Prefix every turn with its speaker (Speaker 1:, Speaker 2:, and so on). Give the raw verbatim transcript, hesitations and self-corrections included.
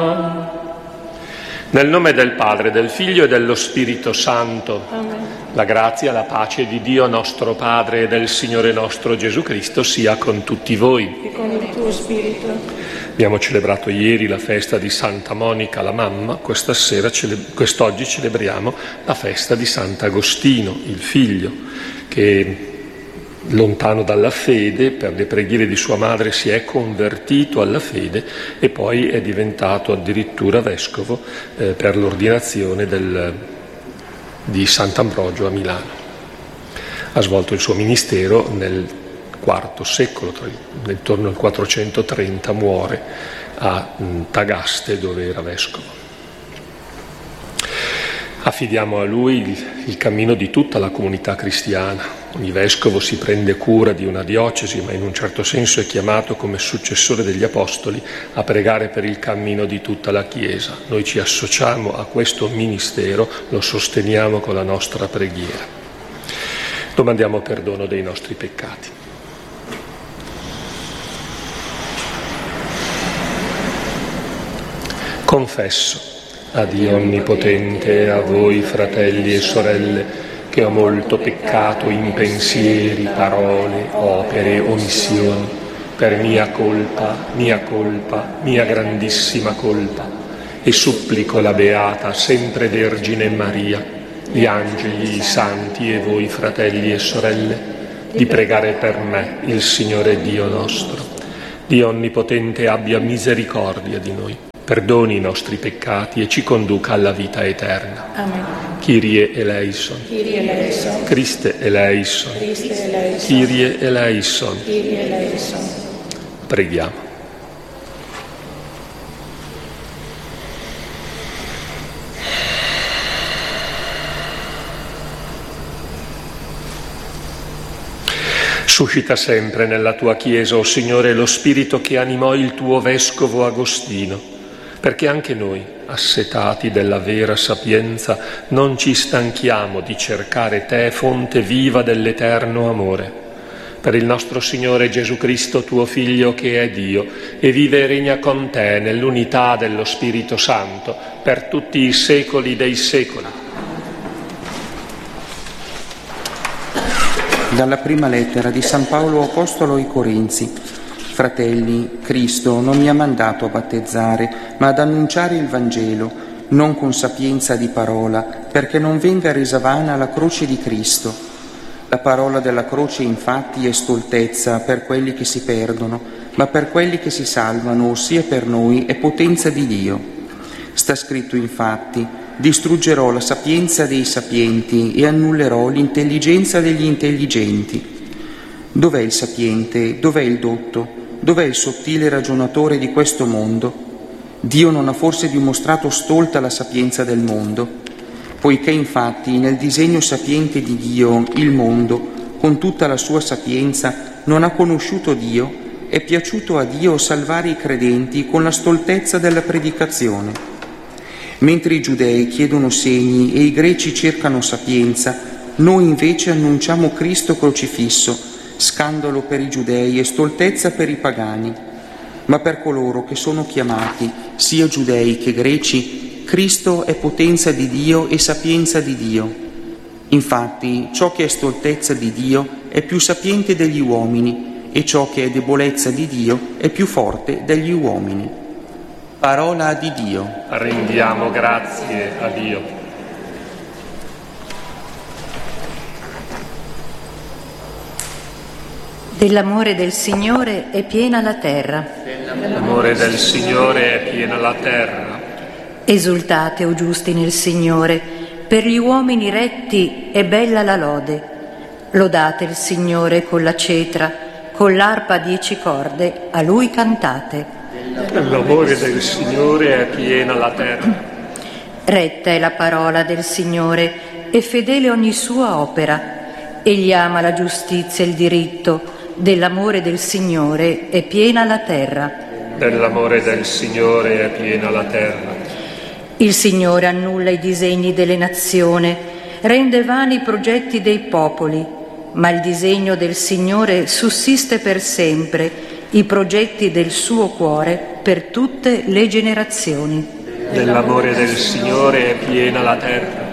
Speaker 1: Nel nome del Padre, del Figlio e dello Spirito Santo.
Speaker 2: Amen.
Speaker 1: La grazia, la pace di Dio nostro Padre e del Signore nostro Gesù Cristo sia con tutti voi.
Speaker 2: E con il tuo spirito.
Speaker 1: Abbiamo celebrato ieri la festa di Santa Monica la Mamma, questa sera, cele- quest'oggi celebriamo la festa di Sant'Agostino, il figlio, che lontano dalla fede, per le preghiere di sua madre si è convertito alla fede e poi è diventato addirittura vescovo eh, per l'ordinazione del, di Sant'Ambrogio a Milano. Ha svolto il suo ministero nel quarto secolo, intorno al quattrocentotrenta muore a Tagaste, dove era vescovo. Affidiamo a lui il, il cammino di tutta la comunità cristiana. Ogni vescovo si prende cura di una diocesi, ma in un certo senso è chiamato come successore degli apostoli a pregare per il cammino di tutta la Chiesa. Noi ci associamo a questo ministero, lo sosteniamo con la nostra preghiera. Domandiamo perdono dei nostri peccati. Confesso a Dio Onnipotente e a voi, fratelli e sorelle, che ho molto peccato in pensieri, parole, opere, omissioni, per mia colpa, mia colpa, mia grandissima colpa, e supplico la Beata Sempre Vergine Maria, gli angeli, i santi e voi, fratelli e sorelle, di pregare per me il Signore Dio nostro. Dio Onnipotente abbia misericordia di noi, perdoni i nostri peccati e ci conduca alla vita eterna.
Speaker 2: Amen.
Speaker 1: Kyrie eleison.
Speaker 2: Kyrie eleison.
Speaker 1: Christe eleison.
Speaker 2: Christe eleison.
Speaker 1: Kyrie eleison.
Speaker 2: Kyrie eleison.
Speaker 1: Preghiamo. Suscita sempre nella tua Chiesa, o Signore, lo spirito che animò il tuo vescovo Agostino, perché anche noi, assetati della vera sapienza, non ci stanchiamo di cercare te, fonte viva dell'eterno amore. Per il nostro Signore Gesù Cristo, tuo Figlio, che è Dio, e vive e regna con te nell'unità dello Spirito Santo, per tutti i secoli dei secoli.
Speaker 3: Dalla prima lettera di San Paolo Apostolo ai Corinzi. Fratelli, Cristo non mi ha mandato a battezzare, ma ad annunciare il Vangelo, non con sapienza di parola, perché non venga resa vana la croce di Cristo. La parola della croce, infatti, è stoltezza per quelli che si perdono, ma per quelli che si salvano, ossia per noi, è potenza di Dio. Sta scritto, infatti: distruggerò la sapienza dei sapienti e annullerò l'intelligenza degli intelligenti. Dov'è il sapiente? Dov'è il dotto? Dov'è il sottile ragionatore di questo mondo? Dio non ha forse dimostrato stolta la sapienza del mondo? Poiché infatti nel disegno sapiente di Dio il mondo, con tutta la sua sapienza, non ha conosciuto Dio, è piaciuto a Dio salvare i credenti con la stoltezza della predicazione. Mentre i giudei chiedono segni e i greci cercano sapienza, noi invece annunciamo Cristo crocifisso, scandalo per i giudei e stoltezza per i pagani. Ma per coloro che sono chiamati, sia giudei che greci, Cristo è potenza di Dio e sapienza di Dio. Infatti, ciò che è stoltezza di Dio è più sapiente degli uomini, e ciò che è debolezza di Dio è più forte degli uomini. Parola di Dio.
Speaker 1: Rendiamo grazie a Dio.
Speaker 4: Dell'amore del Signore è piena la terra.
Speaker 1: L'amore del Signore è piena la terra.
Speaker 4: Esultate, o giusti, nel Signore, per gli uomini retti è bella la lode. Lodate il Signore con la cetra, con l'arpa a dieci corde, a Lui cantate.
Speaker 1: L'amore del Signore è piena la terra.
Speaker 4: Retta è la parola del Signore e fedele ogni sua opera. Egli ama la giustizia e il diritto. Dell'amore del Signore è piena la terra.
Speaker 1: Dell'amore del Signore è piena la terra.
Speaker 4: Il Signore annulla i disegni delle nazioni, rende vani i progetti dei popoli, ma il disegno del Signore sussiste per sempre i progetti del suo cuore per tutte le generazioni.
Speaker 1: Dell'amore del Signore è piena la terra,